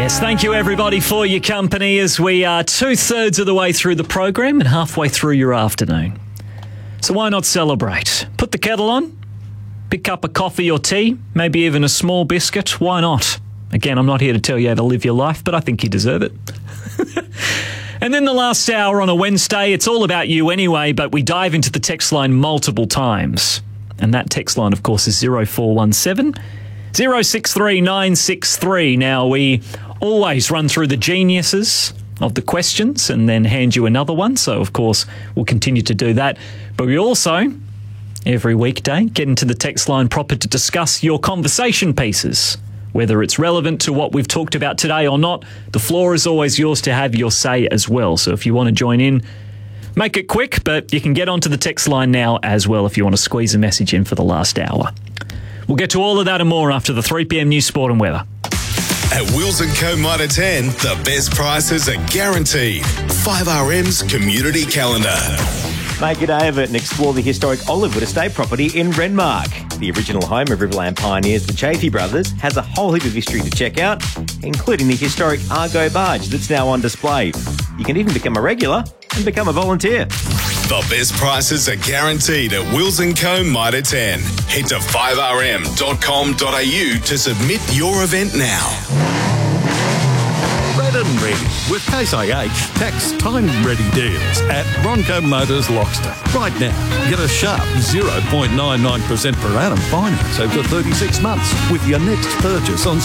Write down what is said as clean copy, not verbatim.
Yes, thank you everybody for your company as we are 2/3 of the way through the program and halfway through your afternoon. So why not celebrate? Put the kettle on, pick up a coffee or tea, maybe even a small biscuit. Why not? Again, I'm not here to tell you how to live your life, but I think you deserve it. And then the last hour on a Wednesday, it's all about you anyway, but we dive into the text line multiple times. And that text line, of course, is 0417 063 963. Now, we always run through the geniuses of the questions and then hand you another one. So, of course, we'll continue to do that. But we also, every weekday, get into the text line proper to discuss your conversation pieces. Whether it's relevant to what we've talked about today or not, the floor is always yours to have your say as well. So if you want to join in, make it quick, but you can get onto the text line now as well if you want to squeeze a message in for the last hour. We'll get to all of that and more after the 3 p.m. news, sport and weather. At Wills & Co. Mitre 10, the best prices are guaranteed. 5RM's Community Calendar. Make a day of it and explore the historic Olivewood Estate property in Renmark. The original home of Riverland pioneers, the Chaffee brothers, has a whole heap of history to check out, including the historic Argo barge that's now on display. You can even become a regular and become a volunteer. The best prices are guaranteed at Wills & Co. Mitre 10. Head to 5rm.com.au to submit your event now. Red and ready with Case IH tax time ready deals at Ronco Motors Loxton. Right now, get a sharp 0.99% per annum finance over 36 months with your next purchase on